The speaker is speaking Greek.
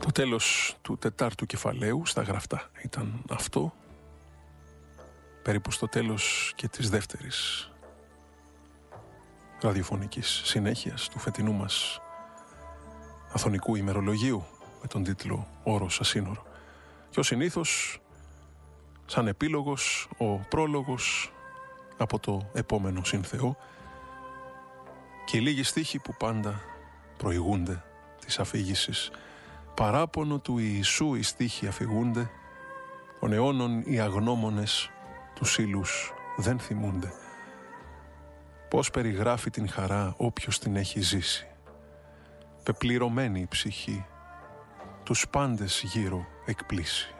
Το τέλος του 4ου κεφαλαίου στα γραφτά ήταν αυτό, περίπου στο τέλος και της δεύτερης ραδιοφωνικής συνέχειας του φετινού μας αθωνικού ημερολογίου με τον τίτλο «Όρος ασύνορο». Και ως συνήθως, σαν επίλογος, ο πρόλογος από το επόμενο σύνθεο και οι λίγοι στίχοι που πάντα προηγούνται της αφήγησης. Παράπονο του Ιησού οι στίχοι αφηγούνται, των αιώνων οι αγνώμονες τους ύλους δεν θυμούνται. Πώς περιγράφει την χαρά όποιος την έχει ζήσει. Πεπληρωμένη η ψυχή, τους πάντες γύρω εκπλήσει.